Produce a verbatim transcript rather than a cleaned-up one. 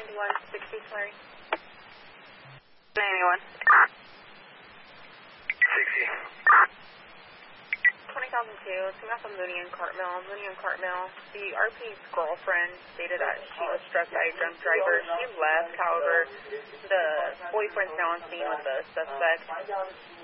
one sixty, sorry. Anyone? sixty. twenty thousand two, it's coming off of Mooney and Cartmill. Mooney and Cartmill, the R P's girlfriend stated that she was struck by a drunk driver. She left, however, the boyfriend's now on scene with the suspect.